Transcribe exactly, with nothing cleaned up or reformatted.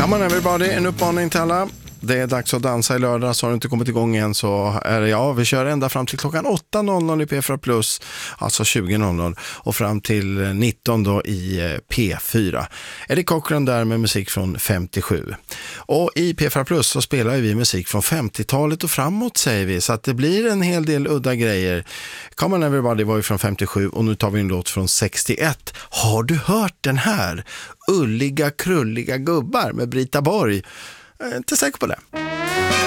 Come on everybody, en uppmaning till alla. Det är dags att dansa i lördag, så har du inte kommit igång än så är det jag. Vi kör ända fram till klockan åtta i P fyra Plus, alltså tjugo och fram till nitton då i P fyra. Eddie Cochran där med musik från femtiosju. Och i P fyra Plus så spelar vi musik från femtiotalet och framåt säger vi, så att det blir en hel del udda grejer. Come on everybody var ju från femtiosju och nu tar vi en låt från sextioett. Har du hört den här? Ulliga krulliga gubbar med Brita Borg. Jag är inte säker på det.